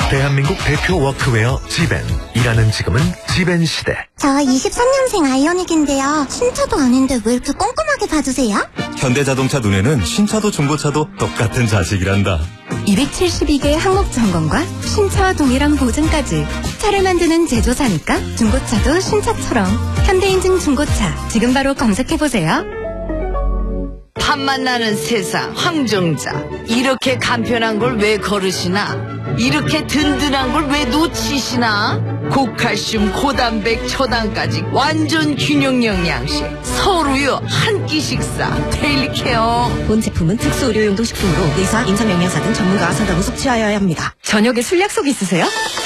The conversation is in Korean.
대한민국 대표 워크웨어 지벤. 일하는 지금은 지벤 시대. 저 23년생 아이오닉인데요. 신차도 아닌데 왜 이렇게 꼼꼼하게 봐주세요? 현대자동차 눈에는 신차도 중고차도 똑같은 자식이란다. 272개 항목 점검과 신차와 동일한 보증까지. 차를 만드는 제조사니까 중고차도 신차처럼. 현대인증 중고차 지금 바로 검색해보세요. 탐만 나는 세상 황정자. 이렇게 간편한 걸 왜 거르시나? 이렇게 든든한 걸 왜 놓치시나? 고칼슘 고단백 초당까지 완전 균형 영양식. 서울우유 한 끼 식사 데일리 케어. 본 제품은 특수 의료용도 식품으로 의사, 임상영양사 등 전문가와 상담 후 섭취하여야 합니다. 저녁에 술 약속 있으세요?